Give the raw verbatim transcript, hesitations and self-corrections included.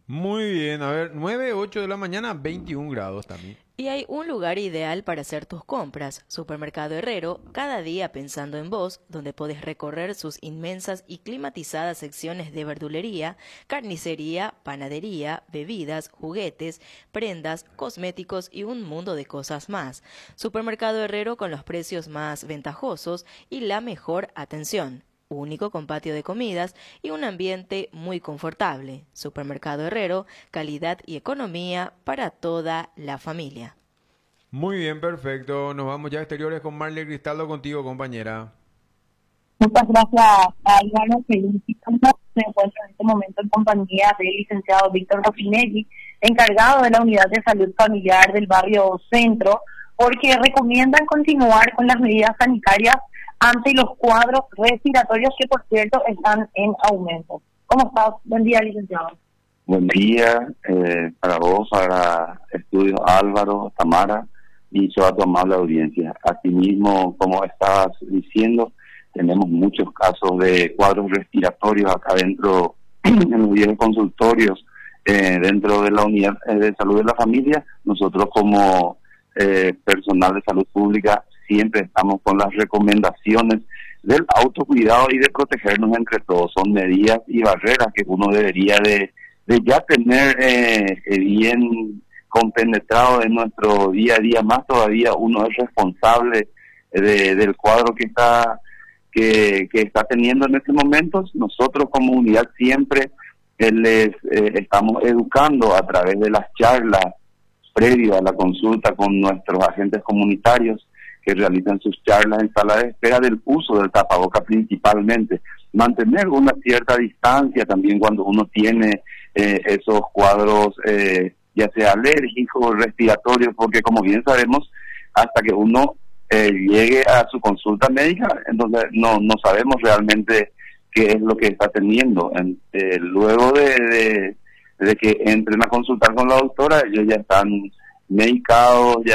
Muy bien, a ver, nueve ocho de la mañana, veintiún grados también. Y hay un lugar ideal para hacer tus compras, Supermercado Herrero, cada día pensando en vos, donde podés recorrer sus inmensas y climatizadas secciones de verdulería, carnicería, panadería, bebidas, juguetes, prendas, cosméticos y un mundo de cosas más. Supermercado Herrero con los precios más ventajosos y la mejor atención. Único con patio de comidas y un ambiente muy confortable. Supermercado Herrero, calidad y economía para toda la familia. Muy bien, perfecto. Nos vamos ya a exteriores con Marley Cristaldo contigo, compañera. Muchas gracias a Iván Felicitamos. Me encuentro en este momento en compañía del licenciado Víctor Raffinelli, encargado de la unidad de salud familiar del barrio Centro, porque recomiendan continuar con las medidas sanitarias ante los cuadros respiratorios que, por cierto, están en aumento. ¿Cómo estás? Buen día, licenciado. Buen día eh, para vos, para Estudios Álvaro, Tamara y toda tu amable audiencia. Asimismo, como estabas diciendo, tenemos muchos casos de cuadros respiratorios acá dentro, en los diez consultorios, eh, dentro de la unidad de salud de la familia. Nosotros como eh, personal de salud pública siempre estamos con las recomendaciones del autocuidado y de protegernos entre todos. Son medidas y barreras que uno debería de, de ya tener eh, bien compenetrado en nuestro día a día. Más todavía uno es responsable de, del cuadro que está que, que está teniendo en estos momentos. Nosotros como unidad siempre eh, les eh, estamos educando a través de las charlas previo a la consulta con nuestros agentes comunitarios que realizan sus charlas en sala de espera, del uso del tapaboca principalmente. Mantener una cierta distancia también cuando uno tiene eh, esos cuadros, eh, ya sea alérgicos, respiratorios, porque como bien sabemos, hasta que uno eh, llegue a su consulta médica, entonces no, no sabemos realmente qué es lo que está teniendo. En, eh, luego de, de, de que entren a consultar con la doctora, ellos ya están medicados, ya